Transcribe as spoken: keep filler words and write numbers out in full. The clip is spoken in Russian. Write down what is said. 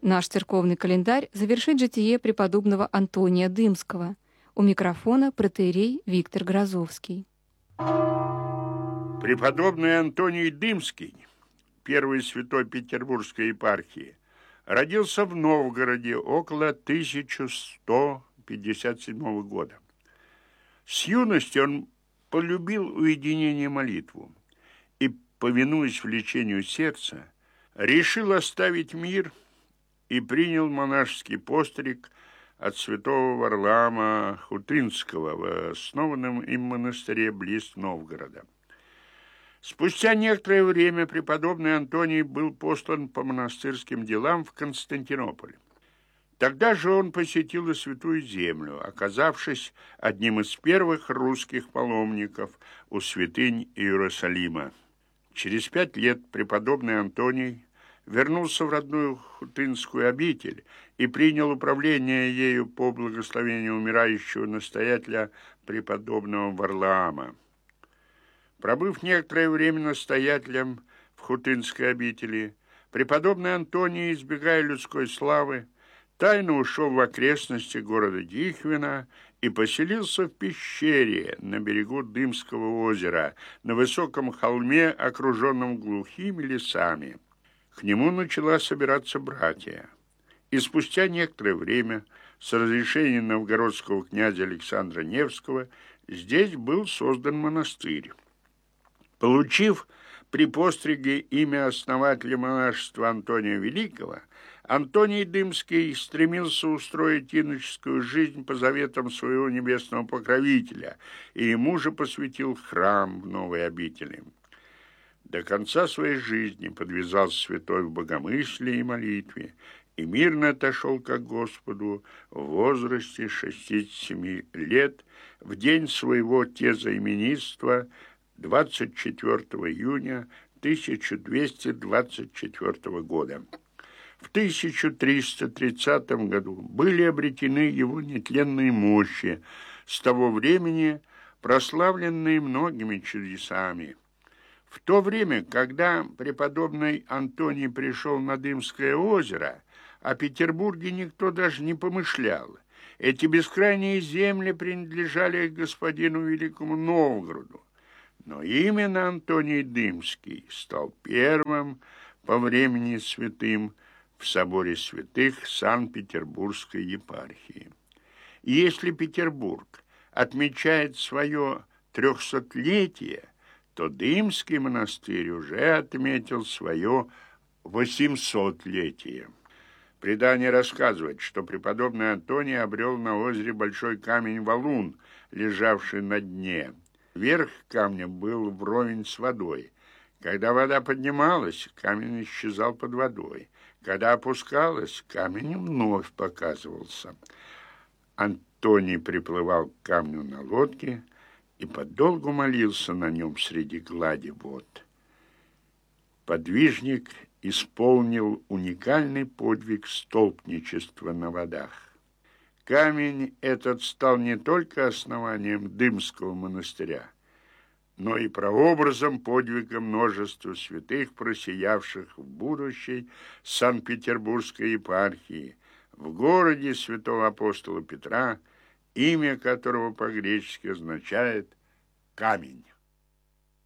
Наш церковный календарь завершит житие преподобного Антония Дымского. У микрофона протоиерей Виктор Грозовский. Преподобный Антоний Дымский, первый святой Петербургской епархии, родился в Новгороде около тысяча сто пятьдесят седьмого года. С юности он полюбил уединение молитву и, повинуясь влечению сердца, решил оставить мир и принял монашеский постриг от святого Варлаама Хутынского в основанном им монастыре близ Новгорода. Спустя некоторое время преподобный Антоний был послан по монастырским делам в Константинополь. Тогда же он посетил и Святую Землю, оказавшись одним из первых русских паломников у святынь Иерусалима. Через пять лет преподобный Антоний вернулся в родную Хутынскую обитель и принял управление ею по благословению умирающего настоятеля преподобного Варлаама. Пробыв некоторое время настоятелем в Хутынской обители, преподобный Антоний, избегая людской славы, тайно ушел в окрестности города Дихвина и поселился в пещере на берегу Дымского озера, на высоком холме, окруженном глухими лесами. К нему начала собираться братья, и спустя некоторое время, с разрешения новгородского князя Александра Невского, здесь был создан монастырь. Получив при постриге имя основателя монашества Антония Великого, Антоний Дымский стремился устроить иноческую жизнь по заветам своего небесного покровителя, и ему же посвятил храм в новой обители. До конца своей жизни подвязался святой в богомыслии и молитве, и мирно отошел ко Господу в возрасте шестидесяти семи лет в день своего тезаименинства двадцать четвёртого июня тысяча двести двадцать четвёртого года. В тысяча триста тридцатом году были обретены его нетленные мощи, с того времени прославленные многими чудесами. В то время, когда преподобный Антоний пришел на Дымское озеро, о Петербурге никто даже не помышлял. Эти бескрайние земли принадлежали господину Великому Новгороду. Но именно Антоний Дымский стал первым по времени святым в соборе святых Санкт-Петербургской епархии. И если Петербург отмечает свое трехсотлетие, то Дымский монастырь уже отметил свое восьмисотлетие. Предание рассказывает, что преподобный Антоний обрел на озере большой камень-валун, лежавший на дне. Верх камня был вровень с водой. Когда вода поднималась, камень исчезал под водой. Когда опускалась, камень вновь показывался. Антоний приплывал к камню на лодке и подолгу молился на нем среди глади вод. Подвижник исполнил уникальный подвиг столпничества на водах. Камень этот стал не только основанием Дымского монастыря, но и прообразом подвига множества святых, просиявших в будущей Санкт-Петербургской епархии, в городе святого апостола Петра, имя которого по-гречески означает «камень».